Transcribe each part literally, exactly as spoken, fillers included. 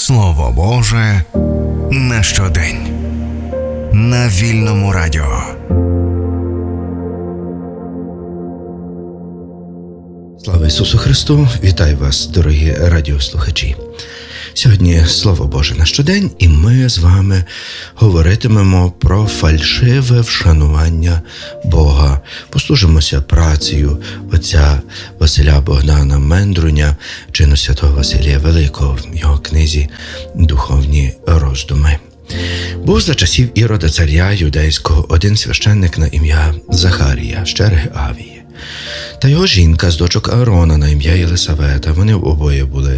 Слово Боже на щодень. На Вільному радіо. Слава Ісусу Христу! Вітаю вас, дорогі радіослухачі! Сьогодні Слово Боже на щодень, і ми з вами говоритимемо про фальшиве вшанування Бога. Послужимося працею отця Василя Богдана Мендруня, чину святого Василія Великого в його книзі «Духовні роздуми». Був за часів Ірода царя юдейського один священник на ім'я Захарія з черги Авії. Та його жінка з дочок Аарона на ім'я Єлисавета. Вони обоє були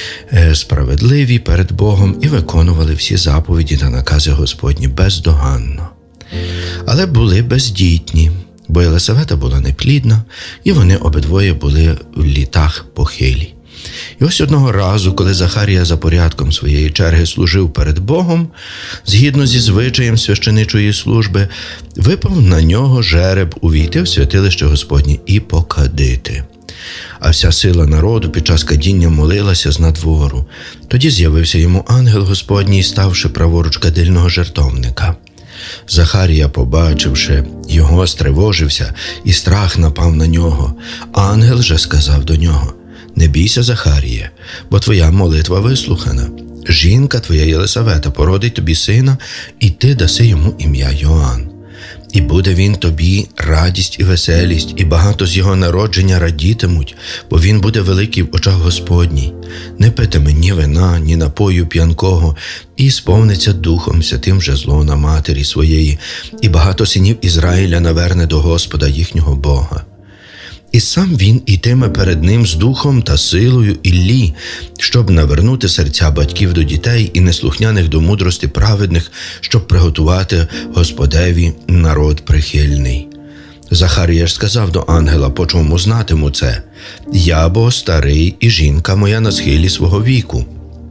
справедливі перед Богом і виконували всі заповіді та накази Господні бездоганно. Але були бездітні, бо Єлисавета була неплідна, і вони обидвоє були в літах похилі. І ось одного разу, коли Захарія за порядком своєї черги служив перед Богом, згідно зі звичаєм священичої служби, випав на нього жереб увійти в святилище Господнє і покадити. А вся сила народу під час кадіння молилася з надвору. Тоді з'явився йому ангел Господній, ставши праворуч кадильного жертовника. Захарія, побачивши його, стривожився, і страх напав на нього. Ангел же сказав до нього: «Не бійся, Захаріє, бо твоя молитва вислухана. Жінка твоя Єлисавета породить тобі сина, і ти даси йому ім'я Йоанн. І буде він тобі радість і веселість, і багато з його народження радітимуть, бо він буде великий в очах Господній. Не питиме ні вина, ні напою п'янкого, і сповниться Духом Святим жезло на матері своєї, і багато синів Ізраїля наверне до Господа їхнього Бога. І сам він ітиме перед ним з духом та силою Іллі, щоб навернути серця батьків до дітей і неслухняних до мудрости праведних, щоб приготувати Господеві народ прихильний». Захарія ж сказав до ангела: «По чому знатиму це? Я бо старий, і жінка моя на схилі свого віку».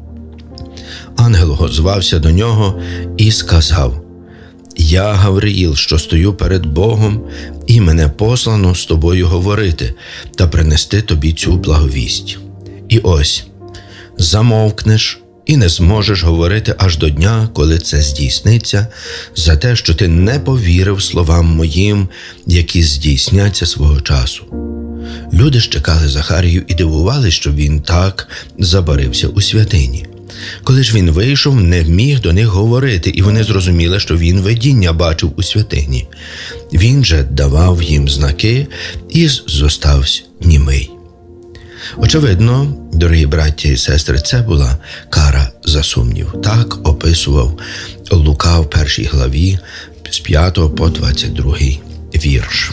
Ангел озвався до нього і сказав: «Я Гавриїл, що стою перед Богом, і мене послано з тобою говорити та принести тобі цю благовість. І ось, замовкнеш і не зможеш говорити аж до дня, коли це здійсниться, за те, що ти не повірив словам моїм, які здійсняться свого часу». Люди ж чекали Захарію і дивували, що він так забарився у святині. Коли ж він вийшов, не міг до них говорити, і вони зрозуміли, що він видіння бачив у святині. Він же давав їм знаки і зостався німий. Очевидно, дорогі браття і сестри, це була кара за сумнів. Так описував Лука в першій главі з п'ятого по двадцять другий вірш.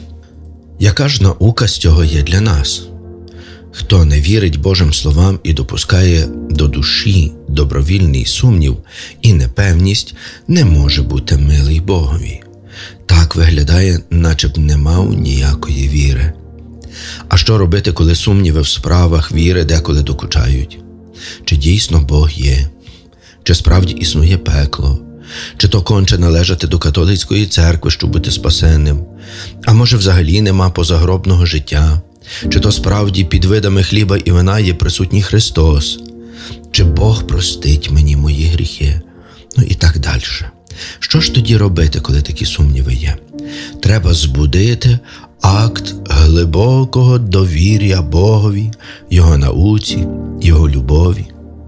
Яка ж наука з цього є для нас? Хто не вірить Божим словам і допускає до душі добровільний сумнів і непевність, не може бути милий Богові. Так виглядає, наче б не мав ніякої віри. А що робити, коли сумніви в справах віри деколи докучають? Чи дійсно Бог є? Чи справді існує пекло? Чи то конче належати до католицької церкви, щоб бути спасенним? А може взагалі нема позагробного життя? Чи то справді під видами хліба і вина є присутній Христос? Чи Бог простить мені мої гріхи? Ну і так далі. Що ж тоді робити, коли такі сумніви є? Треба збудити акт глибокого довір'я Богові, Його науці, Його любові.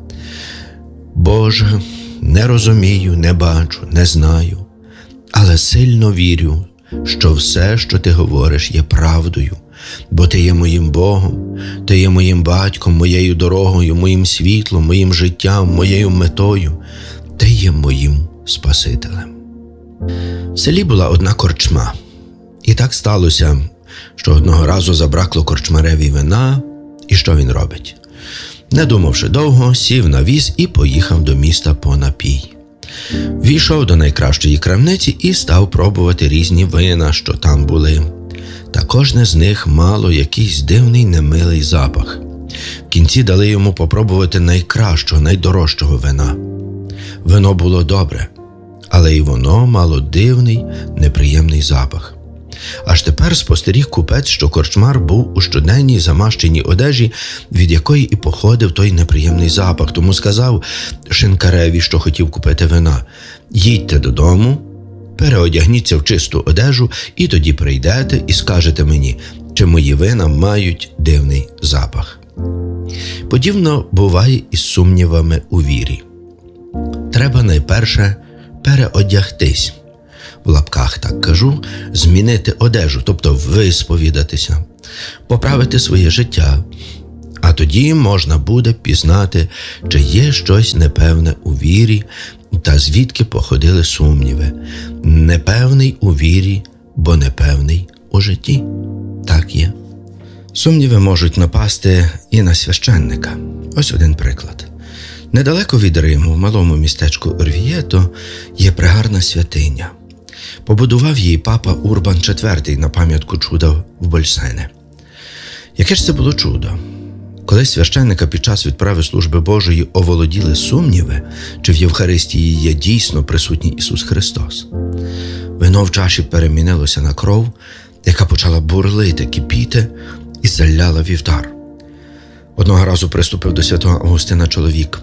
Боже, не розумію, не бачу, не знаю, але сильно вірю, що все, що ти говориш, є правдою, бо ти є моїм Богом, ти є моїм батьком, моєю дорогою, моїм світлом, моїм життям, моєю метою, ти є моїм Спасителем. В селі була одна корчма, і так сталося, що одного разу забракло корчмареві вина, і що він робить? Не думавши довго, сів на віз і поїхав до міста по напій. Війшов до найкращої крамниці і став пробувати різні вина, що там були. Та кожне з них мало якийсь дивний немилий запах. В кінці дали йому попробувати найкращого, найдорожчого вина. Вино було добре, але й воно мало дивний, неприємний запах. Аж тепер спостеріг купець, що корчмар був у щоденній замащеній одежі, від якої і походив той неприємний запах. Тому сказав шинкареві, що хотів купити вина: «Їдьте додому, переодягніться в чисту одежу, і тоді прийдете і скажете мені, чи мої вина мають дивний запах». Подібно буває із сумнівами у вірі. Треба найперше переодягтись, в лапках так кажу, змінити одежу, тобто висповідатися, поправити своє життя, а тоді можна буде пізнати, чи є щось непевне у вірі та звідки походили сумніви. Непевний у вірі, бо непевний у житті. Так є. Сумніви можуть напасти і на священника. Ось один приклад. Недалеко від Риму, в малому містечку Орвієто, є прегарна святиня. Побудував її папа Урбан четвертий на пам'ятку чуда в Больсене. Яке ж це було чудо? Коли священника під час відправи служби Божої оволоділи сумніви, чи в Євхаристії є дійсно присутній Ісус Христос, вино в чаші перемінилося на кров, яка почала бурлити, кипіти і заляла вівтар. Одного разу приступив до святого Августина чоловік: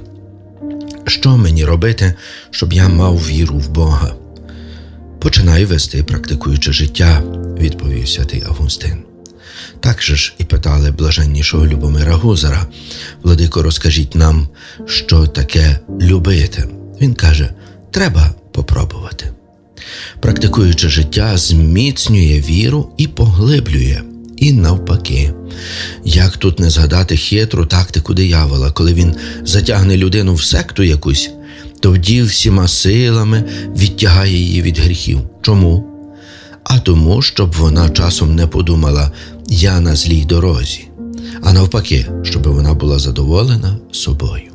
«Що мені робити, щоб я мав віру в Бога?» «Починай вести, практикуючи життя», – відповів святий Августин. Так же ж і питали блаженнішого Любомира Гузара: «Владико, розкажіть нам, що таке любити?» Він каже: «Треба попробувати». Практикуючи життя, зміцнює віру і поглиблює. І навпаки. Як тут не згадати хитру тактику диявола, коли він затягне людину в секту якусь, тоді всіма силами відтягає її від гріхів. Чому? А тому, щоб вона часом не подумала: «Я на злій дорозі», а навпаки, щоб вона була задоволена собою.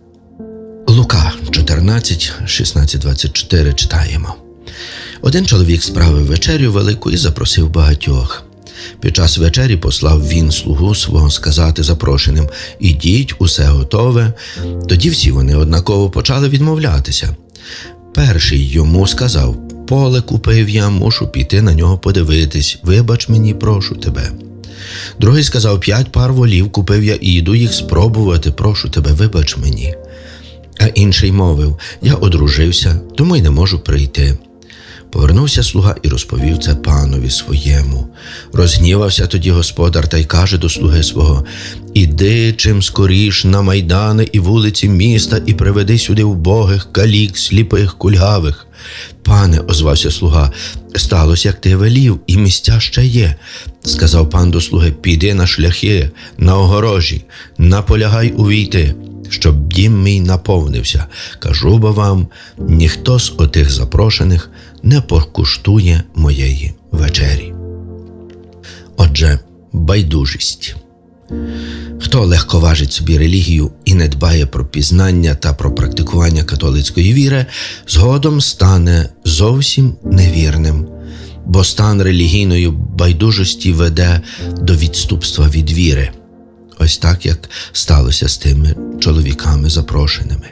Лука чотирнадцять, шістнадцять, двадцять чотири читаємо. Один чоловік справив вечерю велику і запросив багатьох. Під час вечері послав він слугу свого сказати запрошеним: «Ідіть, усе готове». Тоді всі вони однаково почали відмовлятися. Перший йому сказав: «Поле купив я, мушу піти на нього подивитись, вибач мені, прошу тебе». Другий сказав: «П'ять пар волів купив я і йду їх спробувати, прошу тебе, вибач мені». А інший мовив: «Я одружився, тому й не можу прийти». Повернувся слуга і розповів це панові своєму. Розгнівався тоді господар та й каже до слуги свого: «Іди чим скоріш на майдани і вулиці міста і приведи сюди убогих, калік, сліпих, кульгавих». «Пане», – озвався слуга, – «сталося, як ти велів, і місця ще є». Сказав пан до слуги: «Піди на шляхи, на огорожі, наполягай увійти, щоб дім мій наповнився. Кажу бо вам, ніхто з отих запрошених не покуштує моєї вечері». Отже, байдужість. Хто легковажить собі релігію і не дбає про пізнання та про практикування католицької віри, згодом стане зовсім невірним, бо стан релігійної байдужості веде до відступства від віри. Ось так, як сталося з тими чоловіками запрошеними.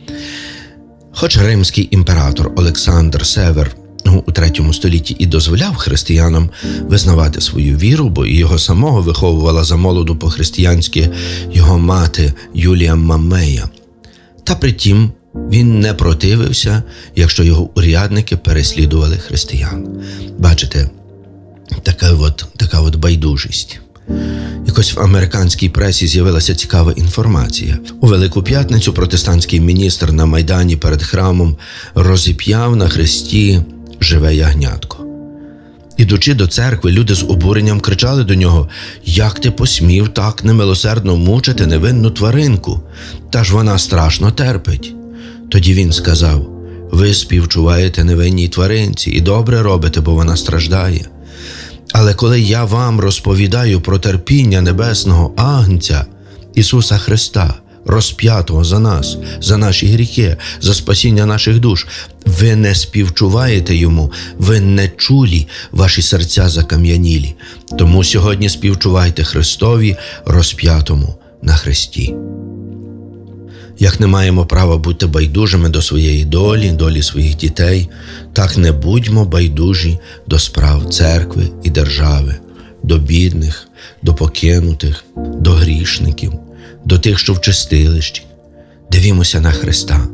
Хоч римський імператор Олександр Север у третьому столітті і дозволяв християнам визнавати свою віру, бо і його самого виховувала замолоду по-християнськи його мати Юлія Мамея. Та притім він не противився, якщо його урядники переслідували християн. Бачите, така от, така от байдужість. Якось в американській пресі з'явилася цікава інформація. У Велику П'ятницю протестантський міністр на Майдані перед храмом розіп'яв на хресті живе ягнятко. Ідучи до церкви, люди з обуренням кричали до нього: «Як ти посмів так немилосердно мучити невинну тваринку? Та ж вона страшно терпить». Тоді він сказав: «Ви співчуваєте невинній тваринці і добре робите, бо вона страждає. Але коли я вам розповідаю про терпіння небесного Агнця, Ісуса Христа, розп'ятого за нас, за наші гріхи, за спасіння наших душ, ви не співчуваєте Йому, ви не чулі, ваші серця закам'янілі. Тому сьогодні співчувайте Христові, розп'ятому на хресті». Як не маємо права бути байдужими до своєї долі, долі своїх дітей, так не будьмо байдужі до справ церкви і держави, до бідних, до покинутих, до грішників, до тих, що в чистилищі. Дивімося на Христа.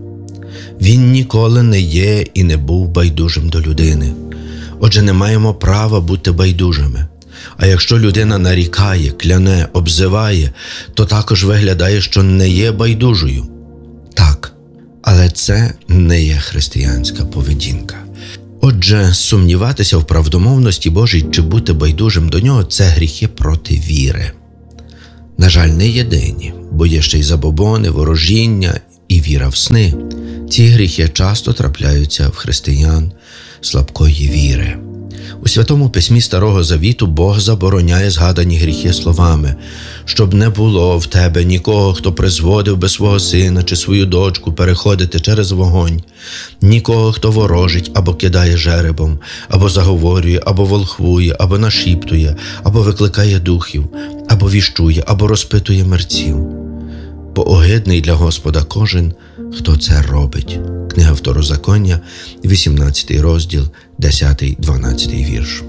Він ніколи не є і не був байдужим до людини. Отже, не маємо права бути байдужими. А якщо людина нарікає, кляне, обзиває, то також виглядає, що не є байдужою. Так, але це не є християнська поведінка. Отже, сумніватися в правдомовності Божій чи бути байдужим до Нього – це гріхи проти віри. На жаль, не єдині, бо є ще й забобони, ворожіння і віра в сни. Ці гріхи часто трапляються в християн слабкої віри. У Святому Письмі Старого Завіту Бог забороняє згадані гріхи словами: «Щоб не було в тебе нікого, хто призводив би свого сина чи свою дочку переходити через вогонь, нікого, хто ворожить або кидає жеребом, або заговорює, або волхвує, або нашіптує, або викликає духів, або віщує, або розпитує мерців. Бо огидний для Господа кожен, хто це робить». Книга Второзаконня, вісімнадцятий розділ, десятий-дванадцятий вірш.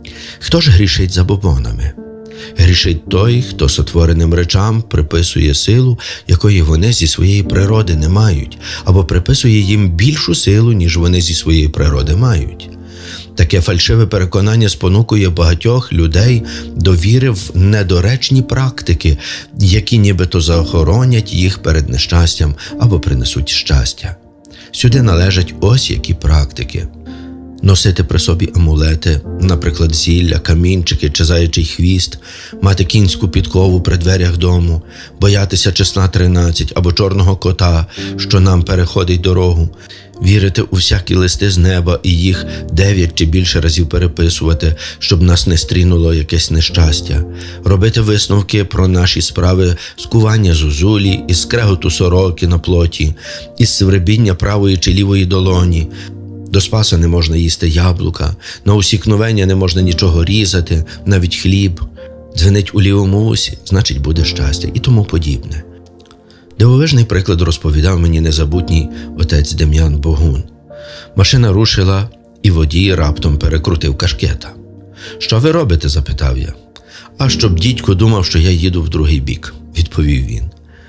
Хто ж грішить забобонами? Грішить той, хто сотвореним речам приписує силу, якої вони зі своєї природи не мають, або приписує їм більшу силу, ніж вони зі своєї природи мають. Таке фальшиве переконання спонукує багатьох людей до віри в недоречні практики, які нібито заохоронять їх перед нещастям або принесуть щастя. Сюди належать ось які практики. Носити при собі амулети, наприклад, зілля, камінчики чи заячий хвіст, мати кінську підкову при дверях дому, боятися числа тринадцять або чорного кота, що нам переходить дорогу, вірити у всякі листи з неба і їх дев'ять чи більше разів переписувати, щоб нас не стрінуло якесь нещастя, робити висновки про наші справи з кування зозулі, із скреготу сороки на плоті, із свербіння правої чи лівої долоні. До Спаса не можна їсти яблука, на усікновення не можна нічого різати, навіть хліб. Дзвенить у лівому вусі, значить буде щастя і тому подібне. Дивовижний приклад розповідав мені незабутній отець Дем'ян Богун. Машина рушила, і водій раптом перекрутив кашкета. «Що ви робите?» – запитав я. «А щоб дідько думав, що я їду в другий бік», – відповів він.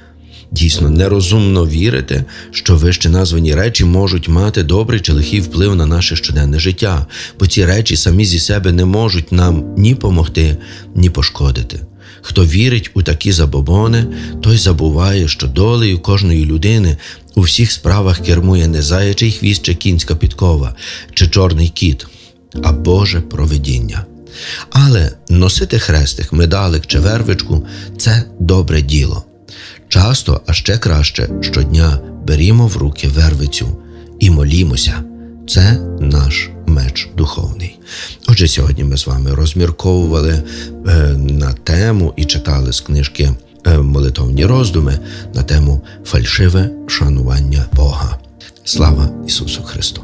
Дійсно, нерозумно вірити, що вище названі речі можуть мати добрий чи лихий вплив на наше щоденне життя, бо ці речі самі зі себе не можуть нам ні помогти, ні пошкодити. Хто вірить у такі забобони, той забуває, що долею кожної людини у всіх справах кермує не заячий хвіст чи кінська підкова, чи чорний кіт, а Боже провидіння. Але носити хрестик, медалик чи вервичку – це добре діло. Часто, а ще краще, щодня берімо в руки вервицю і молімося. Це наш меч духовний. Отже, сьогодні ми з вами розмірковували е, на тему і читали з книжки е, молитовні роздуми на тему «Фальшиве шанування Бога». Слава Ісусу Христу!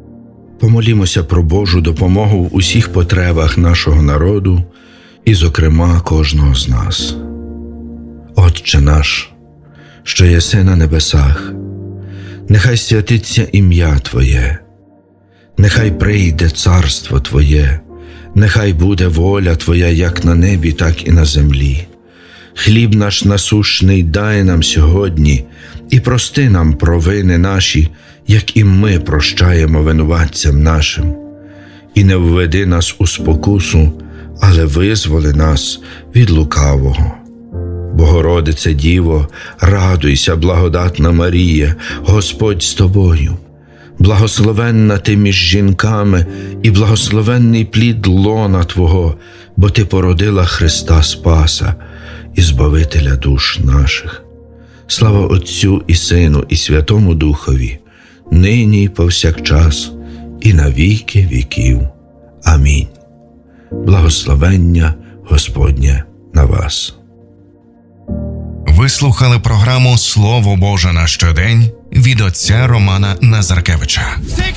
Помолімося про Божу допомогу в усіх потребах нашого народу і, зокрема, кожного з нас. Отче наш, що єси на небесах, нехай святиться ім'я Твоє, нехай прийде царство Твоє, нехай буде воля Твоя як на небі, так і на землі. Хліб наш насущний дай нам сьогодні, і прости нам провини наші, як і ми прощаємо винуватцям нашим. І не введи нас у спокусу, але визволи нас від лукавого. Богородице Діво, радуйся, благодатна Марія, Господь з тобою. Благословенна ти між жінками, і благословенний плід лона Твого, бо ти породила Христа Спаса і Збавителя душ наших. Слава Отцю і Сину, і Святому Духові, нині і повсякчас, і на віки віків. Амінь. Благословення Господнє на вас. Ви слухали програму «Слово Боже на щодень» від отця Романа Назаркевича.